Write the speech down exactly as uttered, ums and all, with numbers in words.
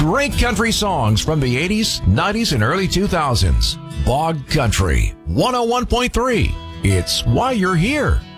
Great country songs from the eighties, nineties, and early two thousands. Bog Country one oh one point three. It's why you're here.